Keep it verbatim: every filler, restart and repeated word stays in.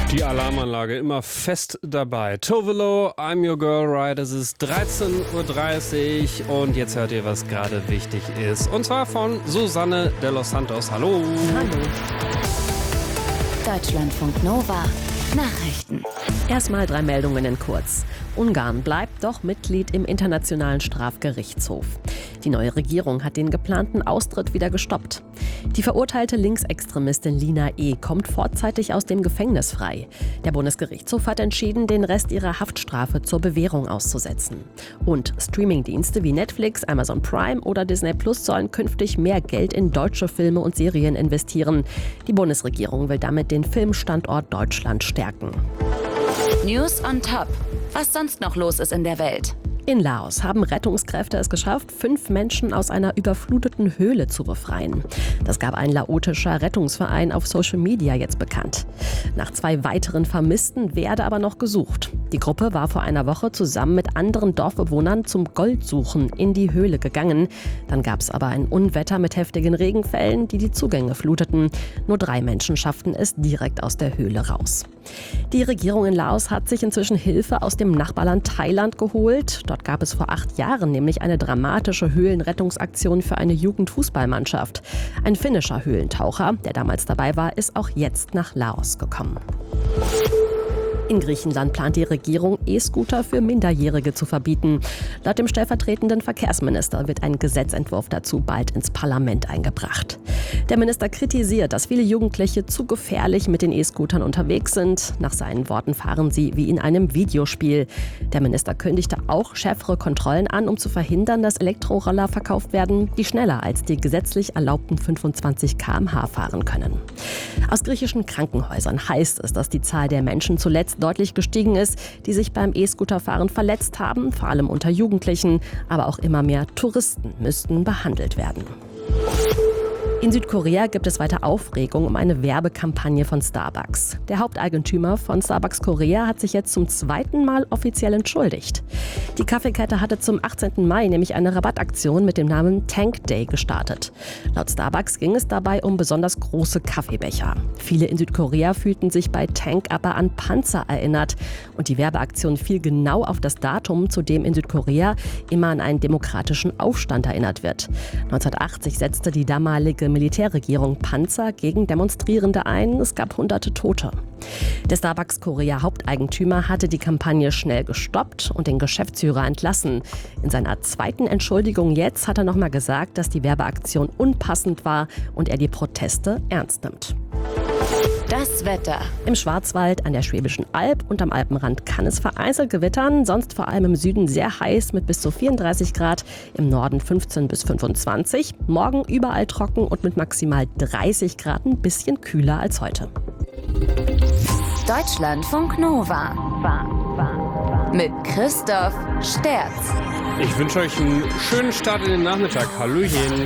Die Alarmanlage immer fest dabei. Tovelo, I'm your girl, right? Es ist dreizehn Uhr dreißig und jetzt hört ihr, was gerade wichtig ist. Und zwar von Susanne de los Santos. Hallo. Hallo. Deutschlandfunk Nova. Nachrichten. Erstmal drei Meldungen in kurz. Ungarn bleibt doch Mitglied im Internationalen Strafgerichtshof. Die neue Regierung hat den geplanten Austritt wieder gestoppt. Die verurteilte Linksextremistin Lina E. kommt vorzeitig aus dem Gefängnis frei. Der Bundesgerichtshof hat entschieden, den Rest ihrer Haftstrafe zur Bewährung auszusetzen. Und Streamingdienste wie Netflix, Amazon Prime oder Disney Plus sollen künftig mehr Geld in deutsche Filme und Serien investieren. Die Bundesregierung will damit den Filmstandort Deutschland stärken. News on Top. Was sonst noch los ist in der Welt. In Laos haben Rettungskräfte es geschafft, fünf Menschen aus einer überfluteten Höhle zu befreien. Das gab ein laotischer Rettungsverein auf Social Media jetzt bekannt. Nach zwei weiteren Vermissten werde aber noch gesucht. Die Gruppe war vor einer Woche zusammen mit anderen Dorfbewohnern zum Goldsuchen in die Höhle gegangen. Dann gab es aber ein Unwetter mit heftigen Regenfällen, die die Zugänge fluteten. Nur drei Menschen schafften es direkt aus der Höhle raus. Die Regierung in Laos hat sich inzwischen Hilfe aus dem Nachbarland Thailand geholt. Dort gab es vor acht Jahren nämlich eine dramatische Höhlenrettungsaktion für eine Jugendfußballmannschaft. Ein finnischer Höhlentaucher, der damals dabei war, ist auch jetzt nach Laos gekommen. In Griechenland plant die Regierung, E-Scooter für Minderjährige zu verbieten. Laut dem stellvertretenden Verkehrsminister wird ein Gesetzentwurf dazu bald ins Parlament eingebracht. Der Minister kritisiert, dass viele Jugendliche zu gefährlich mit den E-Scootern unterwegs sind. Nach seinen Worten fahren sie wie in einem Videospiel. Der Minister kündigte auch schärfere Kontrollen an, um zu verhindern, dass Elektroroller verkauft werden, die schneller als die gesetzlich erlaubten fünfundzwanzig Kilometer pro Stunde fahren können. Aus griechischen Krankenhäusern heißt es, dass die Zahl der Menschen zuletzt deutlich gestiegen ist, die sich beim E-Scooterfahren verletzt haben, vor allem unter Jugendlichen. Aber auch immer mehr Touristen müssten behandelt werden. In Südkorea gibt es weiter Aufregung um eine Werbekampagne von Starbucks. Der Haupteigentümer von Starbucks Korea hat sich jetzt zum zweiten Mal offiziell entschuldigt. Die Kaffeekette hatte zum achtzehnten Mai nämlich eine Rabattaktion mit dem Namen Tank Day gestartet. Laut Starbucks ging es dabei um besonders große Kaffeebecher. Viele in Südkorea fühlten sich bei Tank aber an Panzer erinnert. Und die Werbeaktion fiel genau auf das Datum, zu dem in Südkorea immer an einen demokratischen Aufstand erinnert wird. neunzehnhundertachtzig setzte die damalige Militärregierung Panzer gegen Demonstrierende ein. Es gab hunderte Tote. Der Starbucks Korea Haupteigentümer hatte die Kampagne schnell gestoppt und den Geschäftsführer entlassen. In seiner zweiten Entschuldigung jetzt hat er nochmal gesagt, dass die Werbeaktion unpassend war und er die Proteste ernst nimmt. Das Wetter. Im Schwarzwald, an der Schwäbischen Alb und am Alpenrand kann es vereinzelt gewittern, sonst vor allem im Süden sehr heiß mit bis zu vierunddreißig Grad, im Norden fünfzehn bis fünfundzwanzig. Morgen überall trocken und mit maximal dreißig Grad ein bisschen kühler als heute. Deutschlandfunk Nova. Mit Christoph Sterz. Ich wünsche euch einen schönen Start in den Nachmittag. Hallöchen.